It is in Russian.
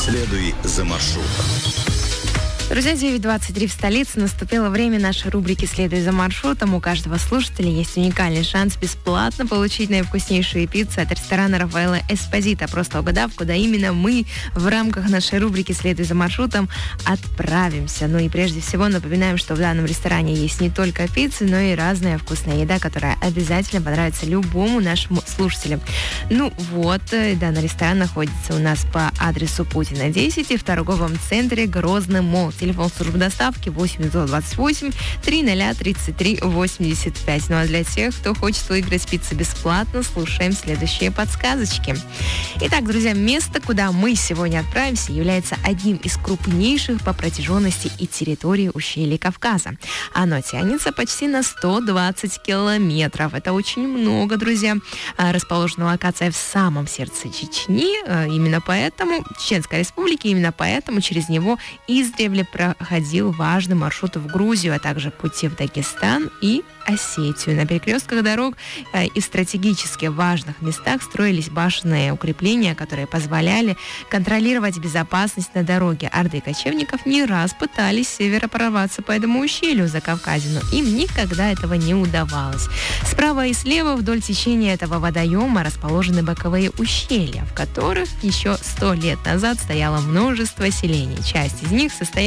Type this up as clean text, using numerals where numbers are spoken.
Следуй за маршрутом. Друзья, 9:23 в столице. Наступило время нашей рубрики «Следуй за маршрутом». У каждого слушателя есть уникальный шанс бесплатно получить наивкуснейшие пиццы от ресторана Рафаэлло Эспозито. Просто угадав, куда именно мы в рамках нашей рубрики «Следуй за маршрутом» отправимся. Ну и прежде всего напоминаем, что в данном ресторане есть не только пиццы, но и разная вкусная еда, которая обязательно понравится любому нашему слушателю. Ну вот, данный ресторан находится у нас по адресу Путина, 10 и в торговом центре Грозный Молл. Телефон службы доставки 828 300 33 85. Ну а для тех, кто хочет выиграть пиццу бесплатно, слушаем следующие подсказочки. Итак, друзья, место, куда мы сегодня отправимся, является одним из крупнейших по протяженности и территории ущелья Кавказа. Оно тянется почти на 120 километров. Это очень много, друзья. Расположена локация в самом сердце Чечни, Чеченской республики, именно поэтому через него издревле проходил важный маршрут в Грузию, а также пути в Дагестан и Осетию. На перекрестках дорог и в стратегически важных местах строились башенные укрепления, которые позволяли контролировать безопасность на дороге. Орды кочевников не раз пытались с севера прорваться по этому ущелью Закавказья, но им никогда этого не удавалось. Справа и слева вдоль течения этого водоема расположены боковые ущелья, в которых еще 100 лет назад стояло множество селений. Часть из них состояла